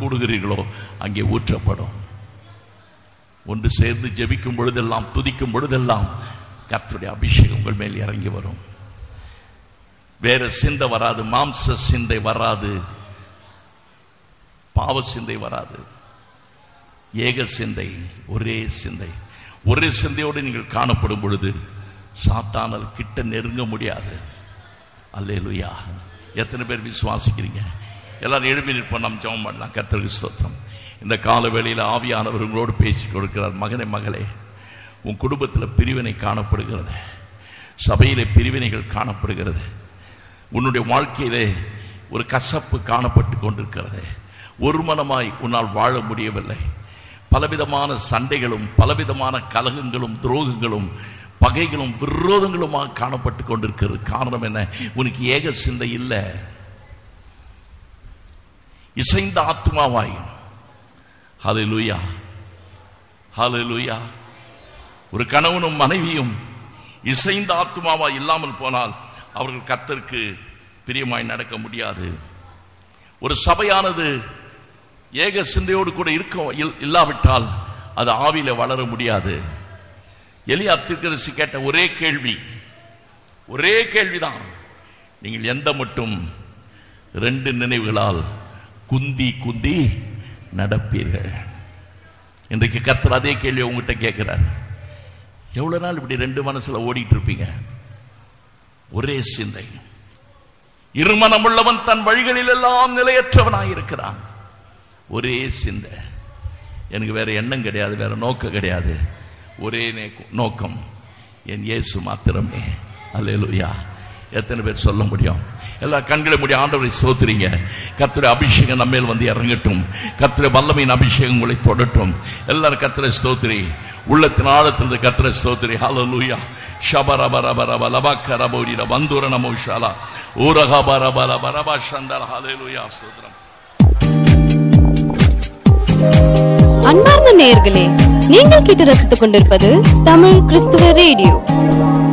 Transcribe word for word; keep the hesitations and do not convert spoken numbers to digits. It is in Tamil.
கூடுகிறீர்களோ அங்கே ஊற்றப்படும். ஒன்று சேர்ந்து ஜெபிக்கும் பொழுதெல்லாம், துதிக்கும் பொழுதெல்லாம் கர்த்தருடைய அபிஷேகம் உங்கள் மேல் இறங்கி வரும். வேற சிந்தை வராது, மாம்ச சிந்தை வராது, பாவ சிந்தை வராது. ஏக சிந்தை, ஒரே சிந்தை. ஒரே சிந்தையோடு நீங்கள் காணப்படும் பொழுது சாத்தானால் கிட்ட நெருங்க முடியாது. அல்லேலூயா. எத்தனை பேர் விசுவாசிக்கிறீங்க? எல்லாரும் எழுப்பி நிற்போம், நாம் ஜெபம் பண்ணலாம். கர்த்தருக்கு ஸ்தோத்திரம். இந்த கால வேளையில் ஆவியானவர் உங்களோடு பேசி கொடுக்கிறார். மகனே, மகளே, உன் குடும்பத்தில் பிரிவினை காணப்படுகிறது, சபையிலே பிரிவினைகள் காணப்படுகிறது, உன்னுடைய வாழ்க்கையிலே ஒரு கசப்பு காணப்பட்டு கொண்டிருக்கிறது, ஒரு மனமாய் உன்னால் வாழ முடியவில்லை, பலவிதமான சண்டைகளும் பலவிதமான கலகங்களும் துரோகங்களும் பகைகளும் விரோதங்களுமாக காணப்பட்டு கொண்டிருக்கிறது. காரணம் என்ன? உனக்கு ஏக சிந்தை இல்லை. இசைந்த ஆத்மாவாய், ஹல்லேலூயா, ஹல்லேலூயா. ஒரு கணவனும் மனைவியும் இசைந்த ஆத்மாவாய் இல்லாமல் போனால் அவர்கள் கர்த்தருக்கு பிரியமாய் நடக்க முடியாது. ஒரு சபையானது ஏக சிந்தையோடு கூட இருக்க இல்லாவிட்டால் அது ஆவியில வளர முடியாது. எலியா தீர்க்கதரிசி கேட்ட ஒரே கேள்வி, ஒரே கேள்விதான், நீங்கள் எந்த மட்டும் ரெண்டு நினைவுகளால் குந்தி குந்தி நடப்பீர்கள்? இன்றைக்கு கர்த்தர் அதே கேள்வி உங்ககிட்ட கேட்கிறார். எவ்வளவு நாள் இப்படி ரெண்டு மனசுல ஓடிட்டு இருப்பீங்க? ஒரே சிந்தை. இருமனம் உள்ளவன் தன் வழிகளில் எல்லாம் நிலையற்றவனாயிருக்கிறான். ஒரே சிந்தை. எனக்கு வேற எண்ணம் கிடையாது, வேற நோக்கம் கிடையாது. ஒரே நோக்கம், என் இயேசு மாத்திரமே. அல்லேலூயா. எத்தனை பேர் சொல்ல முடியும்? எல்லா கண்களை மூடி ஆண்டவரை ஸ்தோத்திரிங்க. கர்த்தருடைய அபிஷேகம் நம்ம மேல் வந்து இறங்கட்டும். கர்த்தருடைய வல்லமையின் அபிஷேகம் உங்களை தொடட்டும். எல்லாரும் கர்த்தரை ஸ்தோத்திரி, உள்ளத்தின் ஆழத்திலிருந்து கர்த்தரை ஸ்தோத்திரி. ஹல்லேலூயா. ஷபரபரபரப லபக்கரபோரிட வந்தூர நமோஷாலா ஊரகபரபர பரபா சந்தர. ஹல்லேலூயா. ஸ்தோத்திரம். அன்பார்ந்த நேயர்களே, நீங்கள் கேட்டு ரசித்துக் கொண்டிருப்பது தமிழ் கிறிஸ்துவ ரேடியோ.